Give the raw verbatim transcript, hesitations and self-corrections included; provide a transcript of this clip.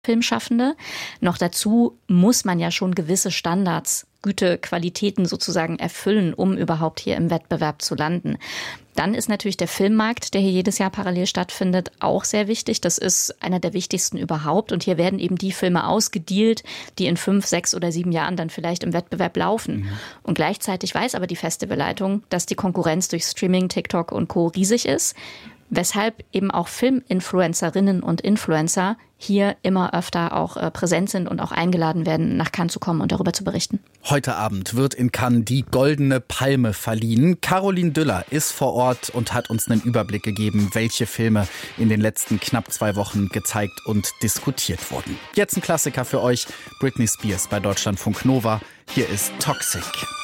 Filmschaffende. Noch dazu muss man ja schon gewisse Standards, Gütequalitäten sozusagen erfüllen, um überhaupt hier im Wettbewerb zu landen. Dann ist natürlich der Filmmarkt, der hier jedes Jahr parallel stattfindet, auch sehr wichtig. Das ist einer der wichtigsten überhaupt. Und hier werden eben die Filme ausgedealt, die in fünf, sechs oder sieben Jahren dann vielleicht im Wettbewerb laufen. Mhm. Und gleichzeitig weiß aber die Festivalleitung, dass die Konkurrenz durch Streaming, TikTok und Co. riesig ist. Weshalb eben auch Filminfluencerinnen und Influencer hier immer öfter auch äh, präsent sind und auch eingeladen werden, nach Cannes zu kommen und darüber zu berichten. Heute Abend wird in Cannes die Goldene Palme verliehen. Caroline Düller ist vor Ort und hat uns einen Überblick gegeben, welche Filme in den letzten knapp zwei Wochen gezeigt und diskutiert wurden. Jetzt ein Klassiker für euch, Britney Spears bei Deutschlandfunk Nova. Hier ist Toxic.